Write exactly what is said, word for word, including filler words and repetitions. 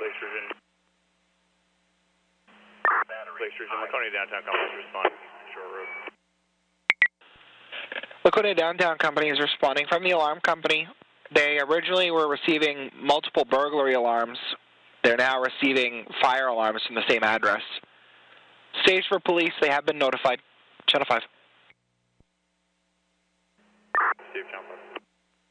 Lake Sturgeon. Lake Sturgeon, Laconia Downtown Company is responding. Short road. Laconia Downtown Company is responding from the alarm company. They originally were receiving multiple burglary alarms. They're now receiving fire alarms from the same address. Stage for police, they have been notified. Channel five. Steve, Channel five.